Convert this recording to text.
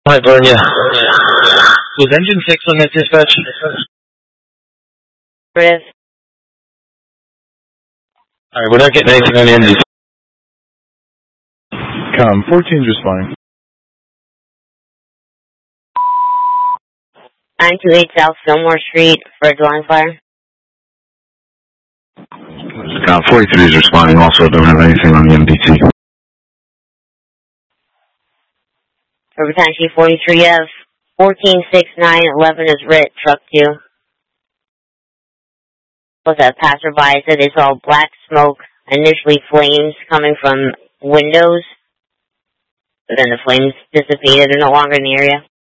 Hi, Bernia. Was engine 6 on that dispatch? Chris. Alright, we're not getting anything on the engine. 14's responding. 928 South Fillmore Street for a dwelling fire. 43 is responding also, don't have anything on the MDT. For potentially 43F, 146911 is writ, truck 2. Was a passerby said they saw black smoke, initially flames coming from windows, but then the flames dissipated, they're no longer in the area.